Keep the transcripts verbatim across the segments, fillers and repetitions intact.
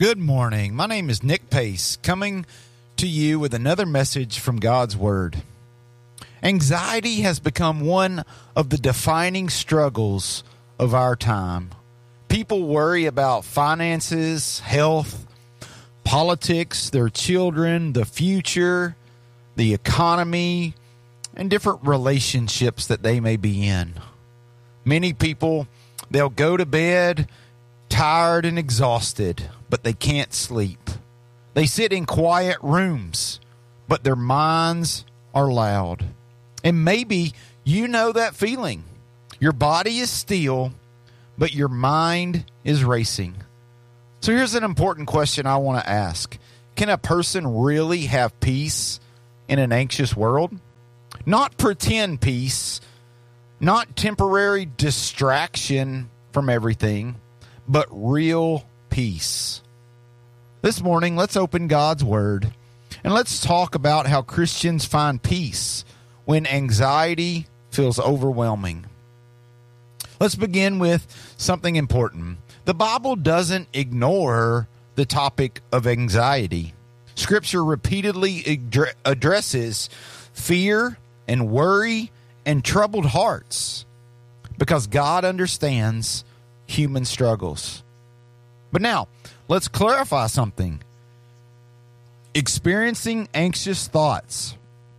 Good morning. My name is Nick Pace, coming to you with another message from God's Word. Anxiety has become one of the defining struggles of our time. People worry about finances, health, politics, their children, the future, the economy, and different relationships that they may be in. Many people, they'll go to bed tired and exhausted, but they can't sleep. They sit in quiet rooms, but their minds are loud. And maybe you know that feeling. Your body is still, but your mind is racing. So here's an important question I want to ask. Can a person really have peace in an anxious world? Not pretend peace, not temporary distraction from everything, but real peace. This morning, let's open God's Word and let's talk about how Christians find peace when anxiety feels overwhelming. Let's begin with something important. The Bible doesn't ignore the topic of anxiety. Scripture repeatedly addresses fear and worry and troubled hearts because God understands human struggles. But now, let's clarify something. Experiencing anxious thoughts,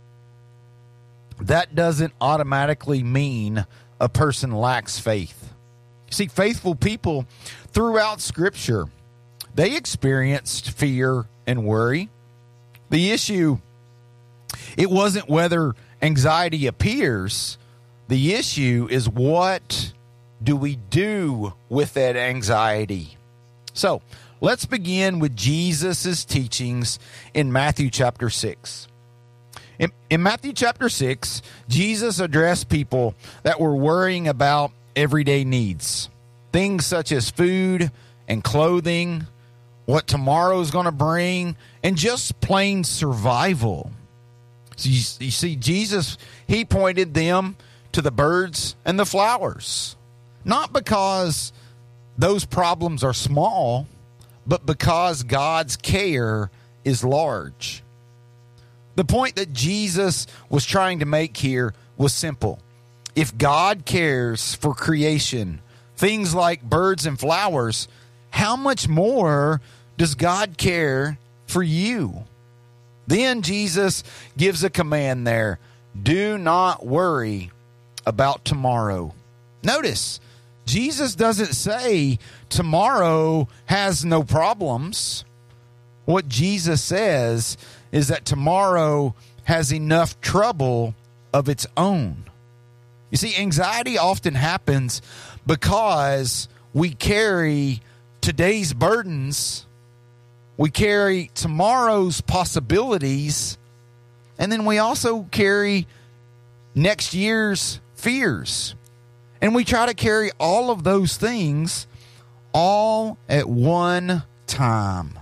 that doesn't automatically mean a person lacks faith. See, faithful people throughout Scripture, they experienced fear and worry. The issue, it wasn't whether anxiety appears. The issue is what do we do with that anxiety? So, let's begin with Jesus' teachings in Matthew chapter six. In, in Matthew chapter six, Jesus addressed people that were worrying about everyday needs. Things such as food and clothing, what tomorrow's going to bring, and just plain survival. So you, you see, Jesus, he pointed them to the birds and the flowers. Not because those problems are small, but because God's care is large. The point that Jesus was trying to make here was simple. If God cares for creation, things like birds and flowers, how much more does God care for you? Then Jesus gives a command there. Do not worry about tomorrow. Notice, Jesus doesn't say tomorrow has no problems. What Jesus says is that tomorrow has enough trouble of its own. You see, anxiety often happens because we carry today's burdens, we carry tomorrow's possibilities, and then we also carry next year's fears. And we try to carry all of those things all at one time.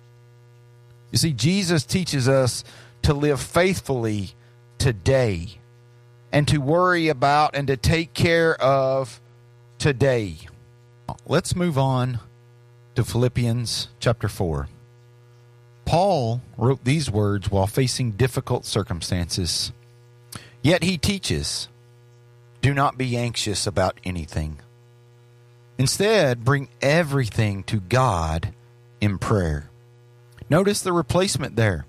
You see, Jesus teaches us to live faithfully today and to worry about and to take care of today. Let's move on to Philippians chapter four. Paul wrote these words while facing difficult circumstances. Yet he teaches, do not be anxious about anything. Instead, bring everything to God in prayer. Notice the replacement there.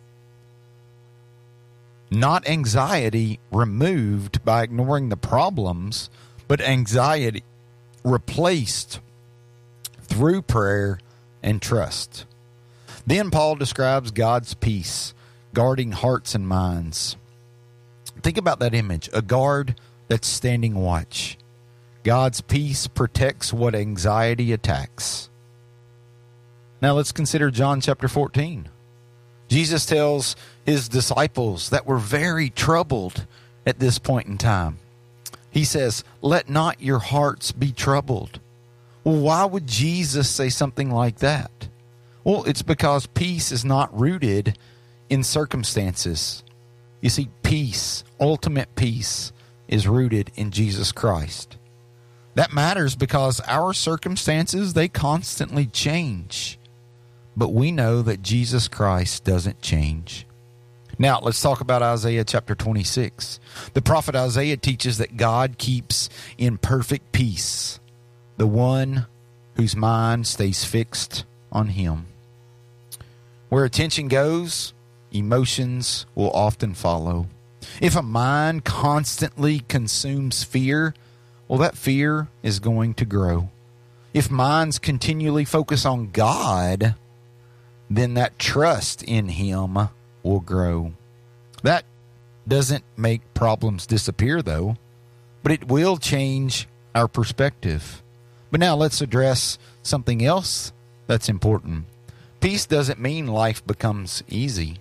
Not anxiety removed by ignoring the problems, but anxiety replaced through prayer and trust. Then Paul describes God's peace, guarding hearts and minds. Think about that image, a guard that's standing watch. God's peace protects what anxiety attacks. Now let's consider John chapter fourteen. Jesus tells his disciples that were very troubled at this point in time. He says, let not your hearts be troubled. Well, why would Jesus say something like that? Well, it's because peace is not rooted in circumstances. You see, peace, ultimate peace, is rooted in Jesus Christ. That matters because our circumstances, they constantly change. but we know that Jesus Christ doesn't change. Now, let's talk about Isaiah chapter twenty-six. The prophet Isaiah teaches that God keeps in perfect peace the one whose mind stays fixed on him. Where attention goes, emotions will often follow. If a mind constantly consumes fear, well, that fear is going to grow. If minds continually focus on God, then that trust in him will grow. That doesn't make problems disappear, though, but it will change our perspective. But now let's address something else that's important. Peace doesn't mean life becomes easy.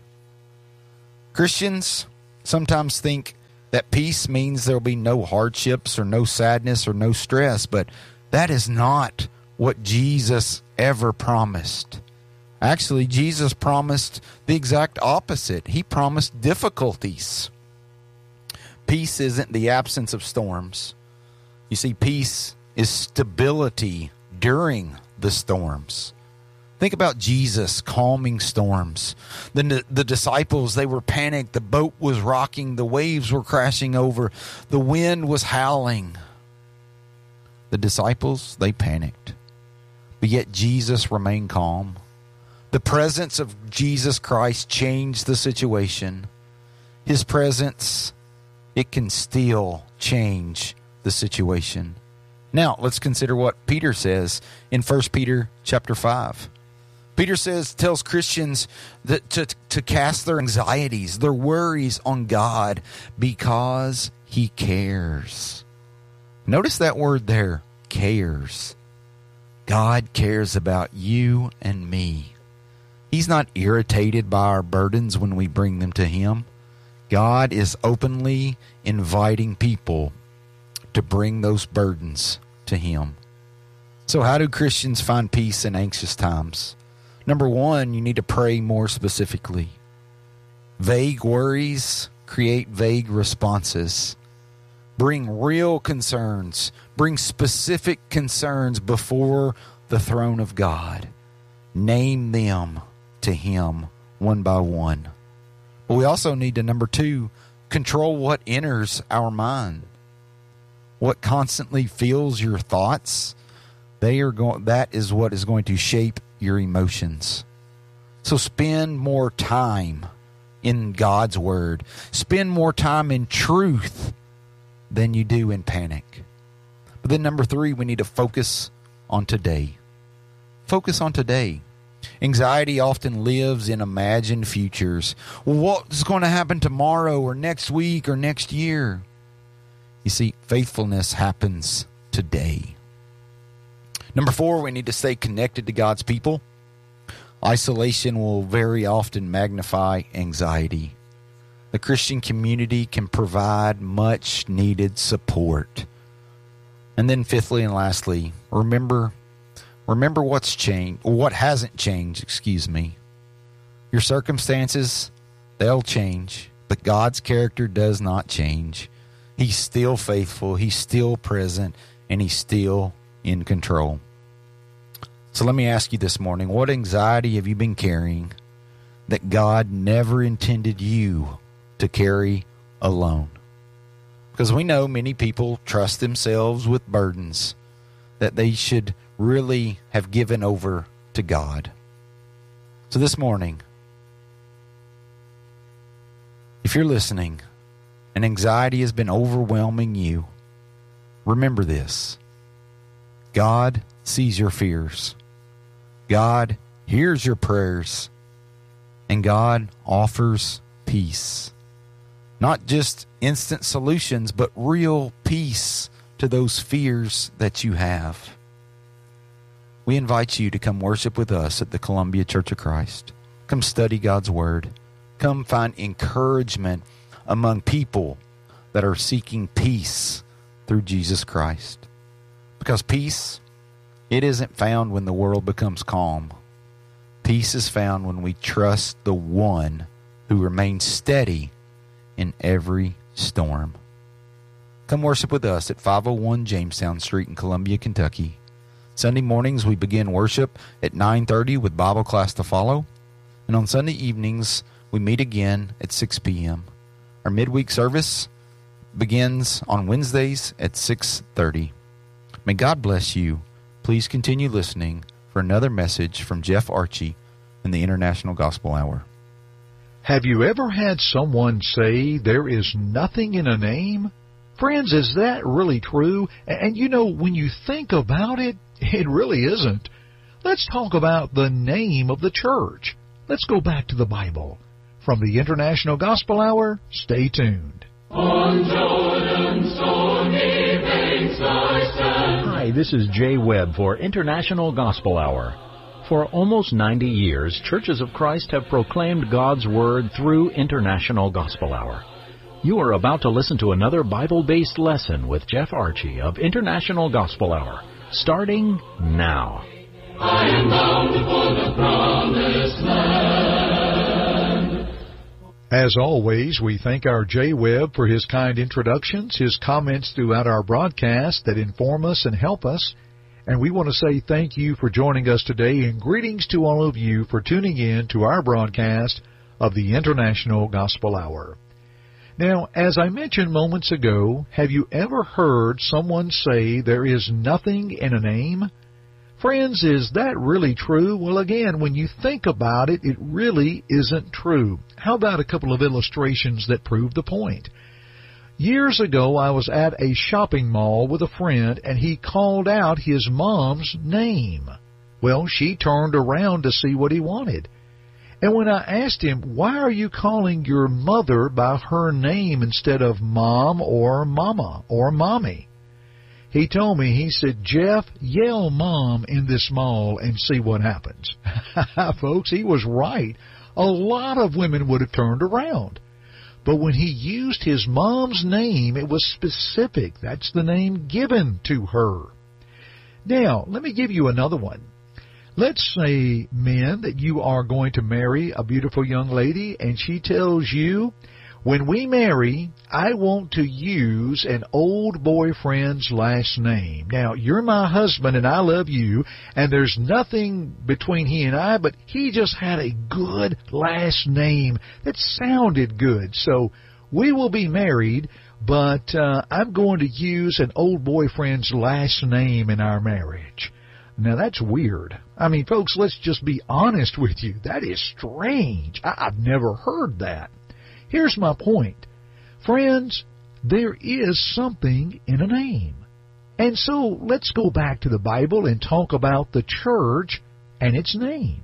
Christians sometimes think that peace means there will be no hardships or no sadness or no stress, but that is not what Jesus ever promised. Actually, Jesus promised the exact opposite. He promised difficulties. Peace isn't the absence of storms. You see, peace is stability during the storms. Think about Jesus calming storms. The, the disciples, they were panicked. The boat was rocking. The waves were crashing over. The wind was howling. The disciples, they panicked. But yet Jesus remained calm. The presence of Jesus Christ changed the situation. His presence, it can still change the situation. Now, let's consider what Peter says in First Peter chapter five. Peter says, tells Christians that to, to cast their anxieties, their worries on God because he cares. Notice that word there, cares. God cares about you and me. He's not irritated by our burdens when we bring them to him. God is openly inviting people to bring those burdens to him. So how do Christians find peace in anxious times? Number one, you need to pray more specifically. Vague worries create vague responses. Bring real concerns. Bring specific concerns before the throne of God. Name them to him one by one. But we also need to, number two, control what enters our mind. What constantly fills your thoughts, they are going. That is what is going to shape your emotions. So spend more time in God's word. Spend more time in truth than you do in panic. But then number three, we need to focus on today. Focus on today. Anxiety often lives in imagined futures. Well, what's going to happen tomorrow or next week or next year? You see, faithfulness happens today. Number four, we need to stay connected to God's people. Isolation will very often magnify anxiety. The Christian community can provide much needed support. And then fifthly and lastly, remember remember what's changed, or what hasn't changed, excuse me. Your circumstances, they'll change, but God's character does not change. He's still faithful, he's still present, and he's still in control. So let me ask you this morning, what anxiety have you been carrying that God never intended you to carry alone? Because we know many people trust themselves with burdens that they should really have given over to God. So this morning, if you're listening and anxiety has been overwhelming you, remember this. God sees your fears. God hears your prayers. And God offers peace. Not just instant solutions, but real peace to those fears that you have. We invite you to come worship with us at the Columbia Church of Christ. Come study God's Word. Come find encouragement among people that are seeking peace through Jesus Christ. Because peace, it isn't found when the world becomes calm. Peace is found when we trust the one who remains steady in every storm. Come worship with us at five oh one Jamestown Street in Columbia, Kentucky. Sunday mornings we begin worship at nine thirty with Bible class to follow. And on Sunday evenings we meet again at six p.m. Our midweek service begins on Wednesdays at six thirty. May God bless you. Please continue listening for another message from Jeff Archie in the International Gospel Hour. Have you ever had someone say there is nothing in a name? Friends, is that really true? And you know, when you think about it, it really isn't. Let's talk about the name of the church. Let's go back to the Bible. From the International Gospel Hour, stay tuned. On Jordan's stormy banks I stand. Hi, this is Jay Webb for International Gospel Hour. For almost ninety years, Churches of Christ have proclaimed God's Word through International Gospel Hour. You are about to listen to another Bible-based lesson with Jeff Archie of International Gospel Hour, starting now. I am bound for the promised land. As always, we thank our Jay Webb for his kind introductions, his comments throughout our broadcast that inform us and help us. And we want to say thank you for joining us today, and greetings to all of you for tuning in to our broadcast of the International Gospel Hour. Now, as I mentioned moments ago, have you ever heard someone say there is nothing in a name? Friends, is that really true? Well, again, when you think about it, it really isn't true. How about a couple of illustrations that prove the point? Years ago, I was at a shopping mall with a friend, and he called out his mom's name. Well, she turned around to see what he wanted. And when I asked him, why are you calling your mother by her name instead of Mom or Mama or Mommy? He told me, he said, Jeff, yell Mom in this mall and see what happens. Folks, he was right. A lot of women would have turned around. But when he used his mom's name, it was specific. That's the name given to her. Now, let me give you another one. Let's say, men, that you are going to marry a beautiful young lady, and she tells you, when we marry, I want to use an old boyfriend's last name. Now, you're my husband, and I love you, and there's nothing between he and I, but he just had a good last name that sounded good. So we will be married, but uh, I'm going to use an old boyfriend's last name in our marriage. Now, that's weird. I mean, folks, let's just be honest with you. That is strange. I- I've never heard that. Here's my point. Friends, there is something in a name. And so let's go back to the Bible and talk about the church and its name.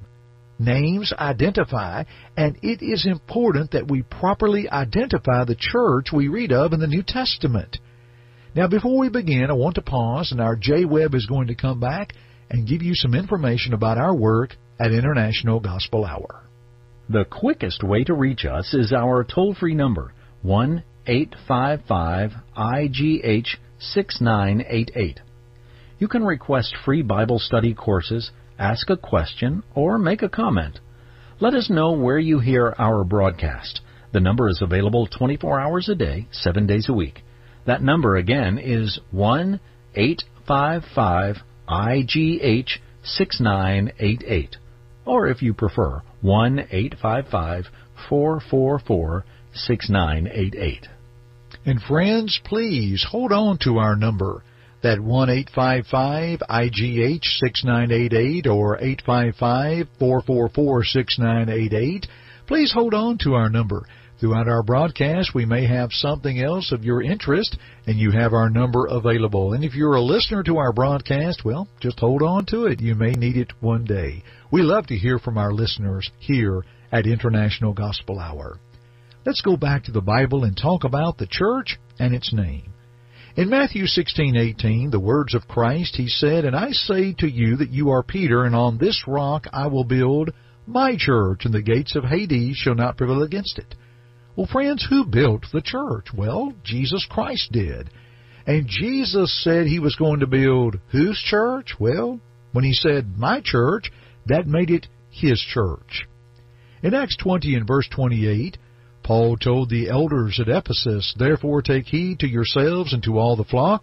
Names identify, and it is important that we properly identify the church we read of in the New Testament. Now, before we begin, I want to pause, and our Jay Webb is going to come back and give you some information about our work at International Gospel Hour. The quickest way to reach us is our toll-free number, one eight five five I G H six nine eight eight. You can request free Bible study courses, ask a question, or make a comment. Let us know where you hear our broadcast. The number is available twenty-four hours a day, seven days a week. That number again is one eight five five I G H six nine eight eight. Or if you prefer, one eight five five four four four six nine eight eight. And friends, please hold on to our number, that one eight five five I G H six nine eight eight or eight five five four four four six nine eight eight. Please hold on to our number. Throughout our broadcast, we may have something else of your interest, and you have our number available. And if you're a listener to our broadcast, well, just hold on to it. You may need it one day. We love to hear from our listeners here at International Gospel Hour. Let's go back to the Bible and talk about the church and its name. In Matthew sixteen eighteen, the words of Christ, he said, "And I say to you that you are Peter, and on this rock I will build my church, and the gates of Hades shall not prevail against it." Well, friends, who built the church? Well, Jesus Christ did. And Jesus said he was going to build whose church? Well, when he said my church, that made it his church. In Acts twenty and verse twenty-eight, Paul told the elders at Ephesus, "Therefore take heed to yourselves and to all the flock,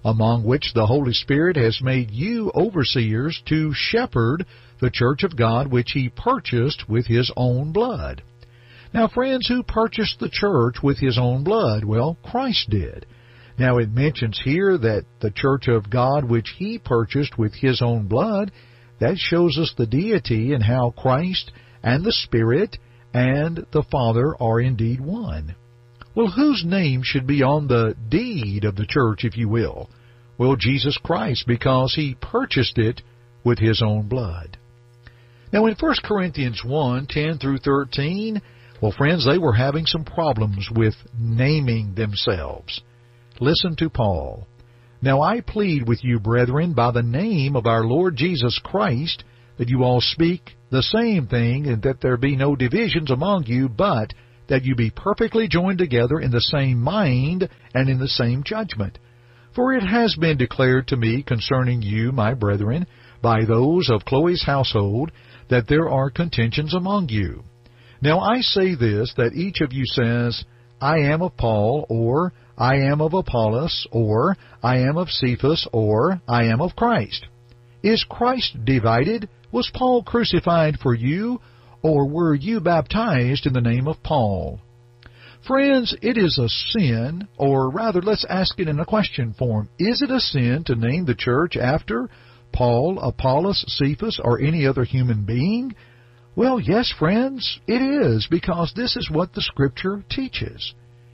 among which the Holy Spirit has made you overseers to shepherd the church of God, which he purchased with his own blood. Now, friends, who purchased the church with his own blood? Well, Christ did. Now, it mentions here that the church of God, which he purchased with his own blood, that shows us the deity and how Christ and the Spirit and the Father are indeed one. Well, whose name should be on the deed of the church, if you will? Well, Jesus Christ, because he purchased it with his own blood. Now, in First Corinthians one, ten through thirteen, well, friends, they were having some problems with naming themselves. Listen to Paul. Now I plead with you, brethren, by the name of our Lord Jesus Christ, that you all speak the same thing, and that there be no divisions among you, but that you be perfectly joined together in the same mind and in the same judgment. For it has been declared to me concerning you, my brethren, by those of Chloe's household, that there are contentions among you. Now I say this, that each of you says, I am of Paul, or I am of Apollos, or I am of Cephas, or I am of Christ. Is Christ divided? Was Paul crucified for you, or were you baptized in the name of Paul? Friends, it is a sin, or rather, let's ask it in a question form. Is it a sin to name the church after Paul, Apollos, Cephas, or any other human being? Well, yes, friends, it is, because this is what the Scripture teaches.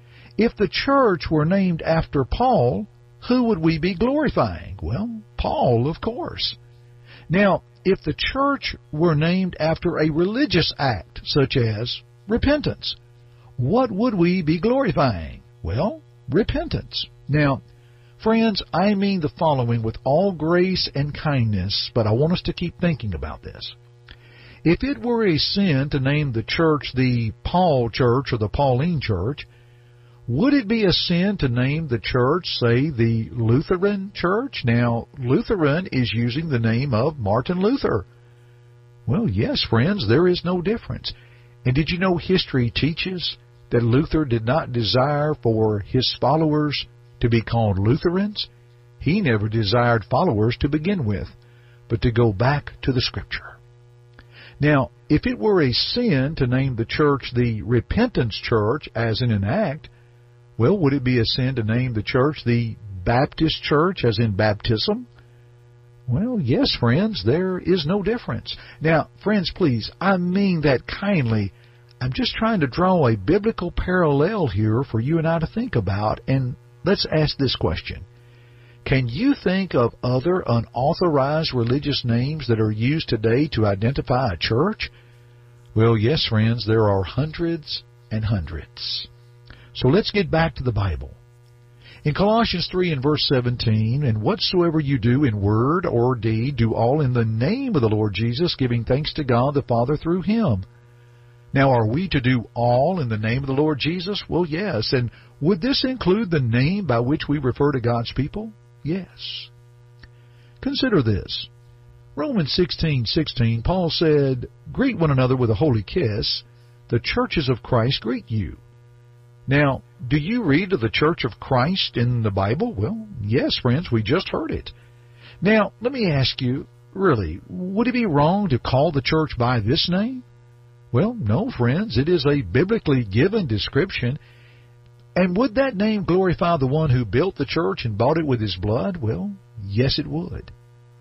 If the church were named after Paul, who would we be glorifying? Well, Paul, of course. Now, if the church were named after a religious act, such as repentance, what would we be glorifying? Well, repentance. Now, friends, I mean the following with all grace and kindness, but I want us to keep thinking about this. If it were a sin to name the church the Paul Church or the Pauline Church, would it be a sin to name the church, say, the Lutheran Church? Now, Lutheran is using the name of Martin Luther. Well, yes, friends, there is no difference. And did you know history teaches that Luther did not desire for his followers to be called Lutherans? He never desired followers to begin with, but to go back to the Scripture. Now, if it were a sin to name the church the Repentance Church, as in an act, well, would it be a sin to name the church the Baptist Church, as in baptism? Well, yes, friends, there is no difference. Now, friends, please, I mean that kindly. I'm just trying to draw a biblical parallel here for you and I to think about, and let's ask this question. Can you think of other unauthorized religious names that are used today to identify a church? Well, yes, friends, there are hundreds and hundreds. So let's get back to the Bible. In Colossians three and verse seventeen, and whatsoever you do in word or deed, do all in the name of the Lord Jesus, giving thanks to God the Father through him. Now, are we to do all in the name of the Lord Jesus? Well, yes. And would this include the name by which we refer to God's people? Yes. Consider this. Romans sixteen sixteen, Paul said, greet one another with a holy kiss. The churches of Christ greet you. Now, do you read of the Church of Christ in the Bible? Well, yes, friends, we just heard it. Now, let me ask you, really, would it be wrong to call the church by this name? Well, no, friends, it is a biblically given description. And would that name glorify the one who built the church and bought it with his blood? Well, yes, it would.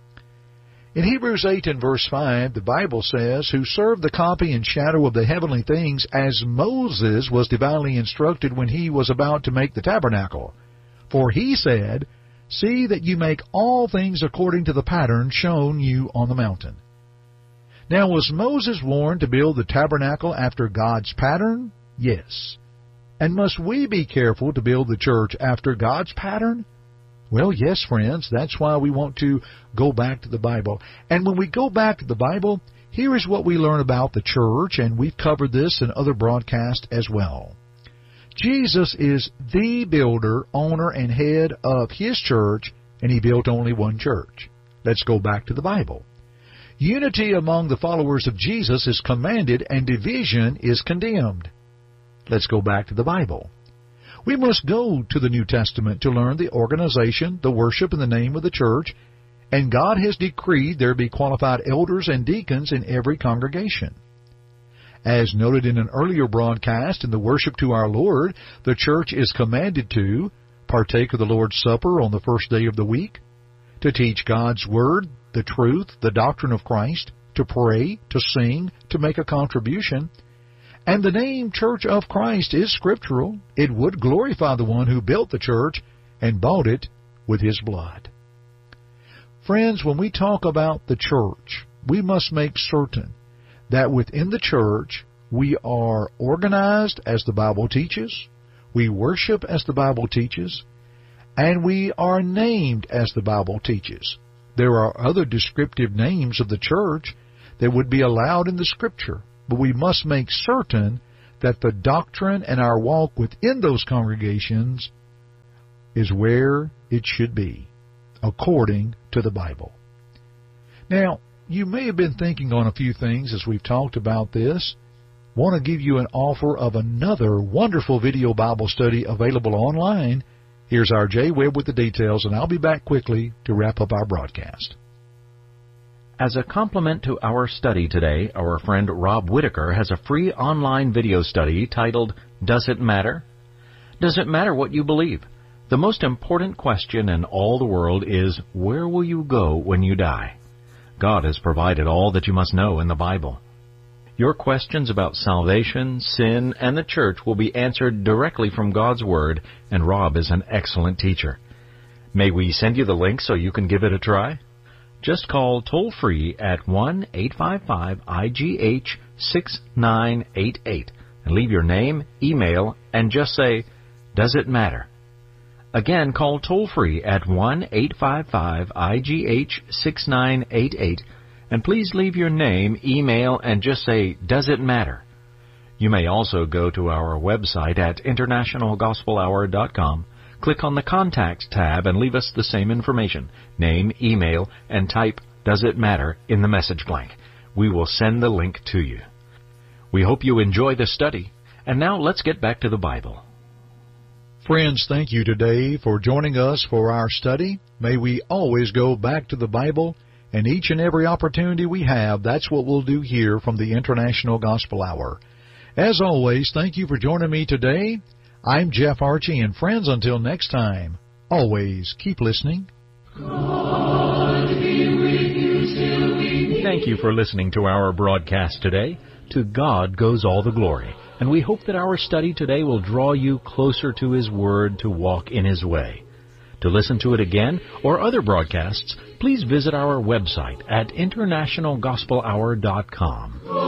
In Hebrews eight and verse five, the Bible says, who served the copy and shadow of the heavenly things, as Moses was divinely instructed when he was about to make the tabernacle. For he said, see that you make all things according to the pattern shown you on the mountain. Now, was Moses warned to build the tabernacle after God's pattern? Yes. And must we be careful to build the church after God's pattern? Well, yes, friends, that's why we want to go back to the Bible. And when we go back to the Bible, here is what we learn about the church, and we've covered this in other broadcasts as well. Jesus is the builder, owner, and head of his church, and he built only one church. Let's go back to the Bible. Unity among the followers of Jesus is commanded, and division is condemned. Let's go back to the Bible. We must go to the New Testament to learn the organization, the worship, and the name of the church, and God has decreed there be qualified elders and deacons in every congregation. As noted in an earlier broadcast in the worship to our Lord, the church is commanded to partake of the Lord's Supper on the first day of the week, to teach God's Word, the truth, the doctrine of Christ, to pray, to sing, to make a contribution. And the name Church of Christ is scriptural. It would glorify the one who built the church and bought it with his blood. Friends, when we talk about the church, we must make certain that within the church we are organized as the Bible teaches, we worship as the Bible teaches, and we are named as the Bible teaches. There are other descriptive names of the church that would be allowed in the Scripture, but we must make certain that the doctrine and our walk within those congregations is where it should be, according to the Bible. Now, you may have been thinking on a few things as we've talked about this. I want to give you an offer of another wonderful video Bible study available online. Here's our Jay Webb with the details, and I'll be back quickly to wrap up our broadcast. As a complement to our study today, our friend Rob Whitaker has a free online video study titled, Does It Matter? Does it matter what you believe? The most important question in all the world is, where will you go when you die? God has provided all that you must know in the Bible. Your questions about salvation, sin, and the church will be answered directly from God's Word, and Rob is an excellent teacher. May we send you the link so you can give it a try? Just call toll-free at one eight five five I G H six nine eight eight and leave your name, email, and just say, Does it matter? Again, call toll-free at one eight five five I G H six nine eight eight and please leave your name, email, and just say, Does it matter? You may also go to our website at international gospel hour dot com, click on the Contact tab, and leave us the same information, name, email, and type, Does it matter, in the message blank. We will send the link to you. We hope you enjoy the study. And now let's get back to the Bible. Friends, thank you today for joining us for our study. May we always go back to the Bible, and each and every opportunity we have, that's what we'll do here from the International Gospel Hour. As always, thank you for joining me today. I'm Jeff Archie, and friends, until next time, always keep listening. God be with you till we meet. Thank you for listening to our broadcast today. To God goes all the glory, and we hope that our study today will draw you closer to His Word to walk in His way. To listen to it again or other broadcasts, please visit our website at international gospel hour dot com.